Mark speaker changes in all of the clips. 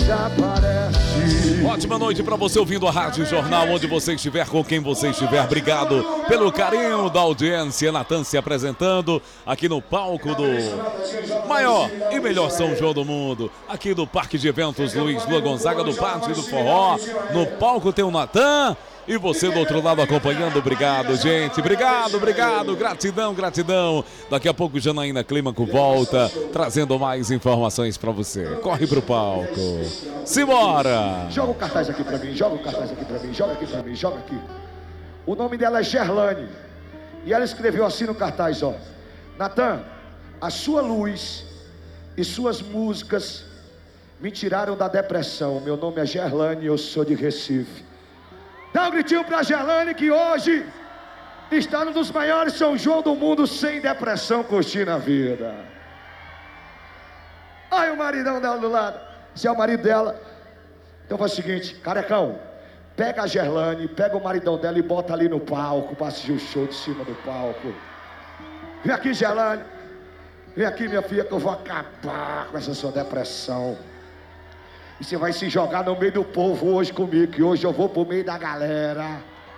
Speaker 1: desaparece.
Speaker 2: Ótima noite para você ouvindo a Rádio Jornal, onde você estiver, com quem você estiver. Obrigado pelo carinho da audiência. Natan se apresentando aqui no palco do maior e melhor São João do mundo. Aqui do Parque de Eventos Luiz Lua Gonzaga, do Pátio do Forró. No palco tem o Natan. E você do outro lado acompanhando, obrigado, gente. Obrigado, obrigado. Gratidão, gratidão. Daqui a pouco Janaína Clímaco volta, trazendo mais informações pra você. Corre pro palco. Simbora!
Speaker 1: Joga o cartaz aqui pra mim, joga o cartaz aqui pra mim, joga aqui pra mim, joga aqui. O nome dela é Gerlane. E ela escreveu assim no cartaz, ó. Natan, a sua luz e suas músicas me tiraram da depressão. Meu nome é Gerlane e eu sou de Recife. Dá um gritinho pra Gerlane que hoje está num dos maiores São João do mundo, sem depressão, curtindo a vida. Olha o maridão dela do lado. Se é o marido dela, então faz o seguinte, carecão, pega a Gerlane, pega o maridão dela e bota ali no palco, pra assistir o show de cima do palco. Vem aqui, Gerlane. Vem aqui, minha filha, que eu vou acabar com essa sua depressão. E você vai se jogar no meio do povo hoje comigo, que hoje eu vou pro meio da galera.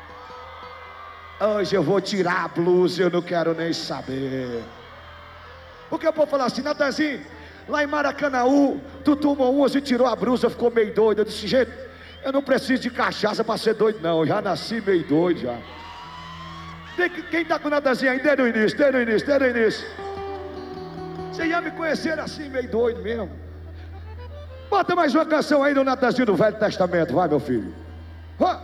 Speaker 1: Hoje eu vou tirar a blusa, eu não quero nem saber. Porque o povo fala assim, Natanzinho, lá em Maracanaú, tu tomou umas e tirou a blusa, ficou meio doido. Eu disse, gente, eu não preciso de cachaça pra ser doido não, eu já nasci meio doido já. Quem tá com o Natanzinho aí, desde o início, desde o início, desde o início. Vocês já me conheceram assim, meio doido mesmo. Bota mais uma canção aí do Natanzinho do Velho Testamento, vai, meu filho.